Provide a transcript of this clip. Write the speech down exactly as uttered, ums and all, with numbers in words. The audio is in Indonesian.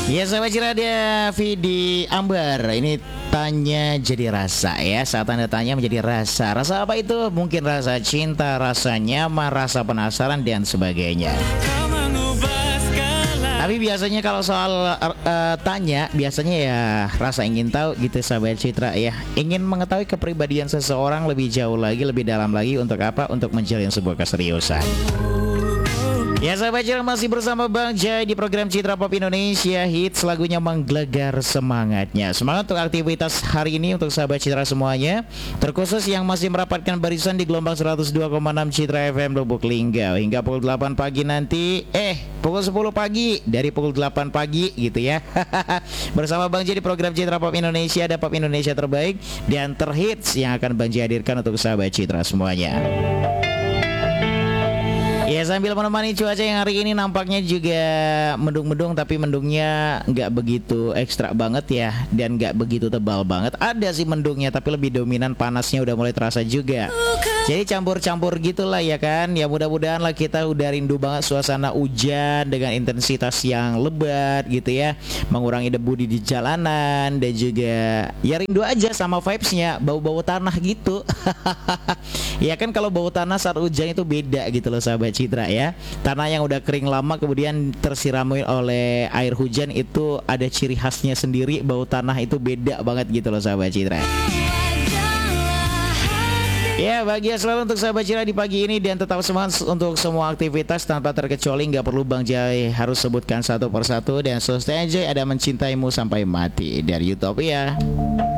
Ya sahabat Citra, ada Vidi Ambar. Ini tanya jadi rasa ya. Saat Anda tanya menjadi rasa. Rasa apa itu? Mungkin rasa cinta, rasa nyaman, rasa penasaran dan sebagainya. Tapi biasanya kalau soal uh, tanya, biasanya ya rasa ingin tahu gitu sahabat Citra ya. Ingin mengetahui kepribadian seseorang lebih jauh lagi, lebih dalam lagi. Untuk apa? Untuk menjalin sebuah keseriusan. Ya sahabat Citra, masih bersama Bang Jai di program Citra Pop Indonesia Hits. Lagunya menggelegar semangatnya. Semangat untuk aktivitas hari ini untuk sahabat Citra semuanya, terkhusus yang masih merapatkan barisan di gelombang seratus dua koma enam Citra F M Lubuk Linggau. Hingga pukul delapan pagi nanti, eh pukul sepuluh pagi, dari pukul delapan pagi gitu ya. Bersama Bang Jai di program Citra Pop Indonesia. Ada Pop Indonesia terbaik dan terhits yang akan Bang Jai hadirkan untuk sahabat Citra semuanya. Ya, sambil menemani cuaca yang hari ini nampaknya juga mendung-mendung, tapi mendungnya nggak begitu ekstra banget ya, dan nggak begitu tebal banget. Ada sih mendungnya, tapi lebih dominan panasnya udah mulai terasa juga. Jadi campur-campur gitulah ya kan. Ya mudah-mudahan lah kita udah rindu banget suasana hujan dengan intensitas yang lebat gitu ya, mengurangi debu di jalanan, dan juga ya rindu aja sama vibesnya, bau-bau tanah gitu. Ya kan, kalau bau tanah saat hujan itu beda gitu loh sahabat Citra ya. Tanah yang udah kering lama kemudian tersirami oleh air hujan itu ada ciri khasnya sendiri. Bau tanah itu beda banget gitu loh sahabat Citra. Ya, bahagia selalu untuk sahabat Citra di pagi ini, dan tetap semangat untuk semua aktivitas tanpa terkecuali. Nggak perlu Bang Jai harus sebutkan satu persatu. Dan so stay enjoy, ada Mencintaimu Sampai Mati dari Utopia.